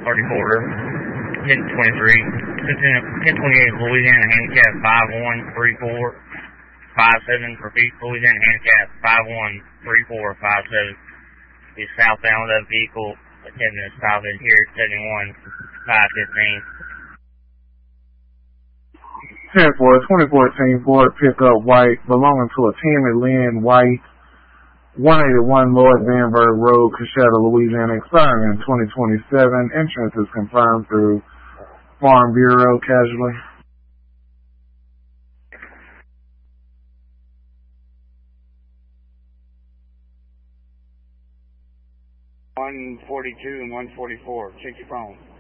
34, 1023, 1028 Louisiana handicap 513457 for Beach, Louisiana handicap 513457. The southbound of vehicle attending to stop in here at 71 515. 10 for a 2014 Ford pickup white belonging to a Tammy Lynn White, 181 Lord Vanberg Road, Coshada, Louisiana, expiring in 2027. Insurance is confirmed through Farm Bureau Casualty. $142 and $144. Check your phone.